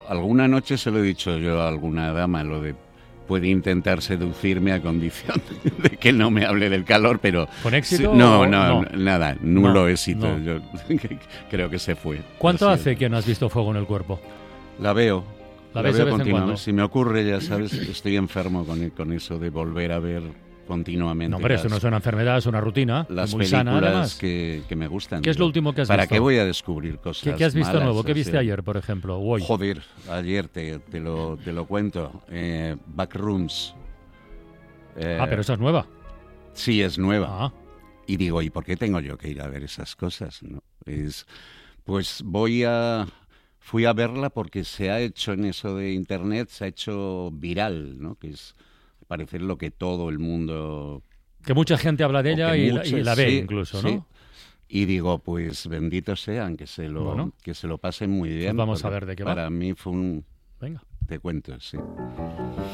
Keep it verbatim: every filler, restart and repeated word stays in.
Alguna noche se lo he dicho yo a alguna dama, lo de puede intentar seducirme a condición de que no me hable del calor, pero... ¿Con éxito? Sí, no, o no, no, nada, nulo no, éxito. no. Yo creo que se fue. ¿Cuánto Así hace es. que no has visto fuego en el cuerpo? La veo. ¿La La ves de veo vez en continuamente. cuando? Si me ocurre, ya sabes, estoy enfermo con, con eso de volver a ver continuamente. No, hombre, las, esto no es una enfermedad, es una rutina. las muy películas sana, además. que, que me gustan. ¿Qué es lo último que has ¿Para visto? qué voy a descubrir cosas ¿Qué, qué has visto malas? nuevo? ¿Qué O viste sea, ayer, por ejemplo? O hoy. Joder, ayer te, te, lo, te lo cuento. Eh, Backrooms. Eh, Ah, pero esa es nueva. Sí, es nueva. Ah, Y digo, ¿y por qué tengo yo que ir a ver esas cosas? ¿No? Es, pues voy a... Fui a verla porque se ha hecho en eso de Internet, se ha hecho viral, ¿no? Que es, parece lo que todo el mundo... que mucha gente habla de o ella que y, la- muchos, y la ve sí, incluso, sí. ¿no? Y digo, pues benditos sean, que se lo, Bueno. que se lo pasen muy bien. Pues vamos a porque ver de qué va. Para mí fue un... Venga. Te cuento, sí.